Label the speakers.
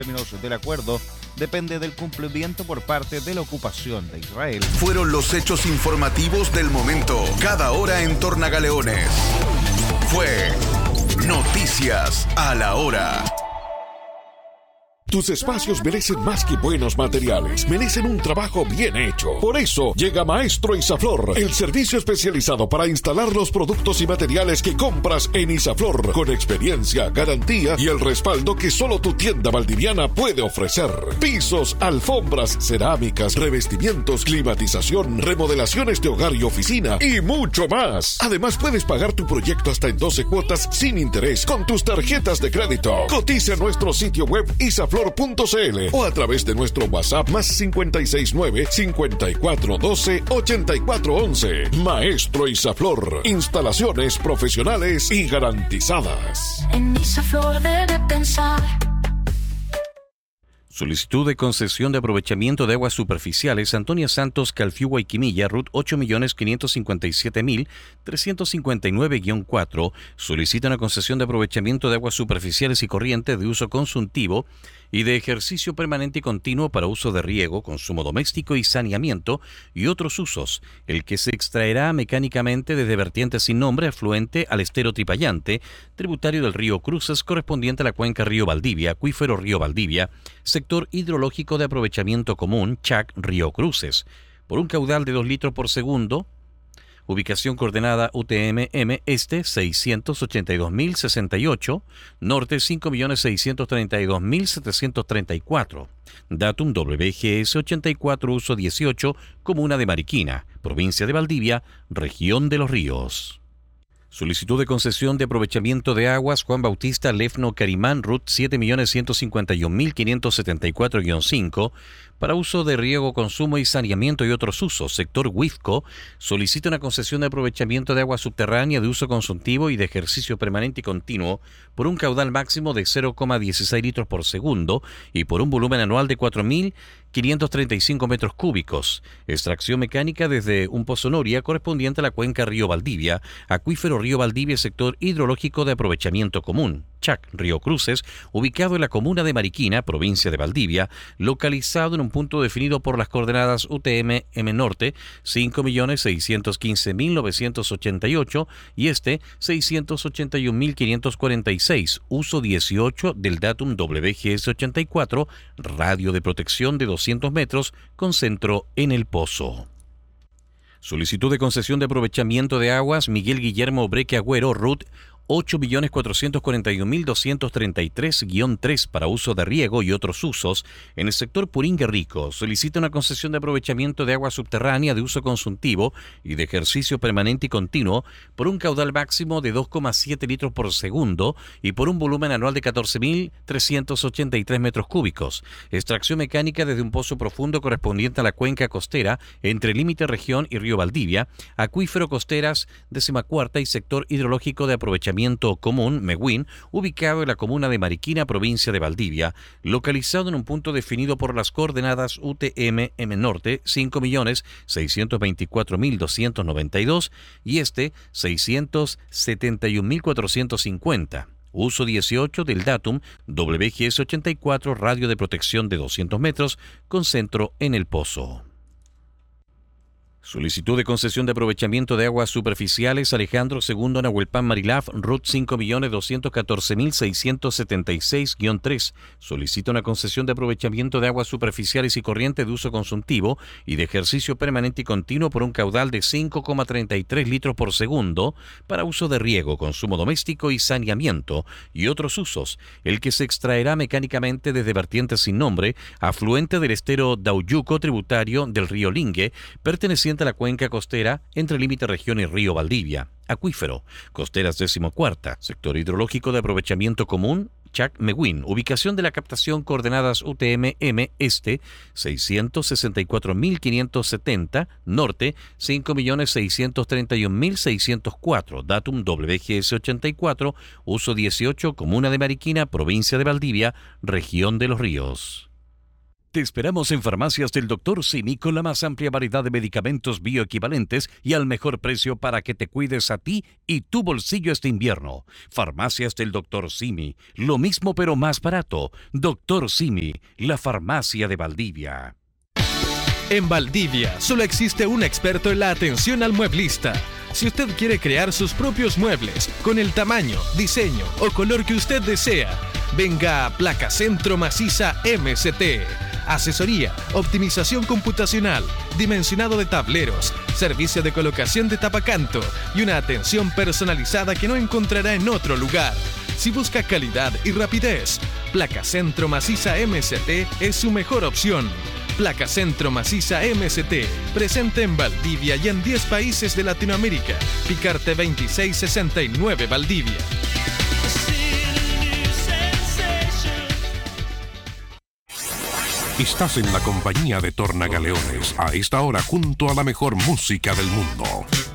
Speaker 1: términos del acuerdo depende del cumplimiento por parte de la ocupación de Israel.
Speaker 2: Fueron los hechos informativos del momento, cada hora en Tornagaleones. Fue Noticias a la Hora.
Speaker 3: Tus espacios merecen más que buenos materiales, merecen un trabajo bien hecho. Por eso llega Maestro Isaflor, el servicio especializado para instalar los productos y materiales que compras en Isaflor, con experiencia, garantía y el respaldo que solo tu tienda valdiviana puede ofrecer. Pisos, alfombras, cerámicas, revestimientos, climatización, remodelaciones de hogar y oficina y mucho más. Además, puedes pagar tu proyecto hasta en 12 cuotas sin interés con tus tarjetas de crédito. Cotiza en nuestro sitio web isaflor.cl o a través de nuestro WhatsApp más 569-5412-8411. Maestro Isaflor, instalaciones profesionales y garantizadas.
Speaker 4: En Isaflor debe pensar.
Speaker 5: Solicitud de concesión de aprovechamiento de aguas superficiales Antonia Santos Calfiugua y Quimilla, RUT 8.557.359-4. Solicita una concesión de aprovechamiento de aguas superficiales y corriente de uso consultivo y de ejercicio permanente y continuo para uso de riego, consumo doméstico y saneamiento y otros usos, el que se extraerá mecánicamente desde vertiente sin nombre afluente al estero Tripayante, tributario del río Cruces correspondiente a la cuenca Río Valdivia, acuífero Río Valdivia, sector hidrológico de aprovechamiento común, CHAC Río Cruces, por un caudal de 2 litros por segundo. Ubicación coordenada UTM-M Este 682.068, Norte 5.632.734, Datum WGS 84 Uso 18, Comuna de Mariquina, Provincia de Valdivia, Región de los Ríos. Solicitud de concesión de aprovechamiento de aguas Juan Bautista Lefno Carimán, RUT 7.151.574-5, para uso de riego, consumo y saneamiento y otros usos. Sector Huizco solicita una concesión de aprovechamiento de agua subterránea de uso consultivo y de ejercicio permanente y continuo por un caudal máximo de 0,16 litros por segundo y por un volumen anual de 4.535 metros cúbicos. Extracción mecánica desde un pozo Noria correspondiente a la cuenca Río Valdivia, acuífero Río Valdivia, sector hidrológico de aprovechamiento común, CHAC Río Cruces, ubicado en la comuna de Mariquina, provincia de Valdivia, localizado en un punto definido por las coordenadas UTM-M Norte 5.615.988 y este 681.546, uso 18 del datum WGS 84, radio de protección de 200 metros con centro en El Pozo. Solicitud de concesión de aprovechamiento de aguas Miguel Guillermo Breque Agüero, RUT 8.441.233-3 para uso de riego y otros usos en el sector Puringue Rico. Solicita una concesión de aprovechamiento de agua subterránea de uso consultivo y de ejercicio permanente y continuo por un caudal máximo de 2,7 litros por segundo y por un volumen anual de 14.383 metros cúbicos. Extracción mecánica desde un pozo profundo correspondiente a la cuenca costera entre límite región y río Valdivia, acuífero costeras 14ª y sector hidrológico de aprovechamiento común, Mehuín, ubicado en la comuna de Mariquina, provincia de Valdivia, localizado en un punto definido por las coordenadas UTM-M Norte 5.624.292 y este 671.450. Uso 18 del datum WGS 84, radio de protección de 200 metros con centro en El Pozo. Solicitud de concesión de aprovechamiento de aguas superficiales Alejandro II Nahuelpan Marilaf, RUT 5.214.676-3. Solicita una concesión de aprovechamiento de aguas superficiales y corriente de uso consultivo y de ejercicio permanente y continuo por un caudal de 5,33 litros por segundo para uso de riego, consumo doméstico y saneamiento y otros usos, el que se extraerá mecánicamente desde vertiente sin nombre, afluente del estero Dauyuco, tributario del río Lingue, perteneciente a la cuenca costera entre límite región y río Valdivia, acuífero, costeras 14ª, sector hidrológico de aprovechamiento común, CHAC Mehuín, ubicación de la captación coordenadas UTM-M Este 664.570, Norte 5.631.604, datum WGS 84, uso 18, comuna de Mariquina, provincia de Valdivia, región de los Ríos. Te esperamos en Farmacias del Dr. Simi con la más amplia variedad de medicamentos bioequivalentes y al mejor precio para que te cuides a ti y tu bolsillo este invierno. Farmacias del Dr. Simi, lo mismo pero más barato. Dr. Simi, la farmacia de Valdivia.
Speaker 6: En Valdivia solo existe un experto en la atención al mueblista. Si usted quiere crear sus propios muebles con el tamaño, diseño o color que usted desea, venga a Placa Centro Maciza MST. Asesoría, optimización computacional, dimensionado de tableros, servicio de colocación de tapacanto y una atención personalizada que no encontrará en otro lugar. Si busca calidad y rapidez, Placa Centro Maciza MST es su mejor opción. Placa Centro Maciza MST, presente en Valdivia y en 10 países de Latinoamérica. Picarte 2669 Valdivia.
Speaker 7: Estás en la compañía de Tornagaleones, a esta hora junto a la mejor música del mundo.